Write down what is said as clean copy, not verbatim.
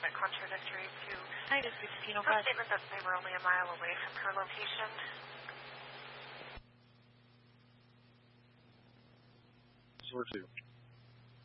bit contradictory to Hi, this is Christina. her statement that they were only a mile away from her location. Sort 2.